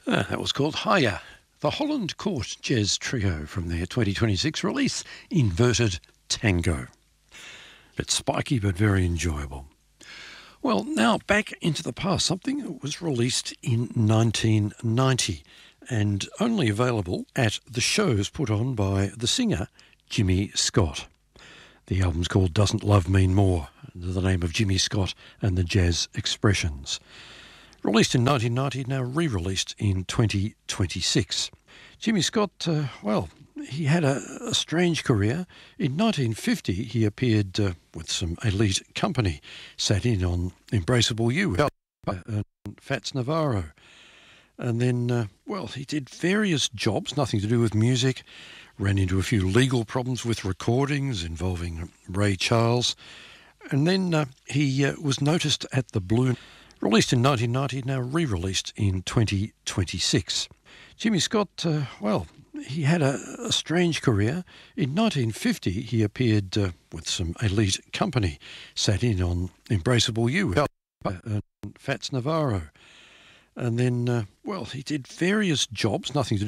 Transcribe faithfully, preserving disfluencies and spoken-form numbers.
Uh, that was called Higher, the Holland Court Jazz Trio from their twenty twenty-six release, Inverted Tango. Bit spiky but very enjoyable. Well, now back into the past, something that was released in nineteen ninety and only available at the shows put on by the singer Jimmy Scott. The album's called Doesn't Love Mean More, under the name of Jimmy Scott and the Jazz Expressions. Released in nineteen ninety, now re-released in twenty twenty-six. Jimmy Scott, uh, well, he had a, a strange career. In nineteen fifty, he appeared uh, with some elite company, sat in on Embraceable You and Fats Navarro. And then, uh, well, he did various jobs, nothing to do with music, ran into a few legal problems with recordings involving Ray Charles. And then uh, he uh, was noticed at the Blue... Released in nineteen ninety, now re-released in twenty twenty-six. Jimmy Scott, uh, well, he had a, a strange career. In nineteen fifty, he appeared uh, with some elite company, sat in on Embraceable You and Fats Navarro. And then, uh, well, he did various jobs, nothing to do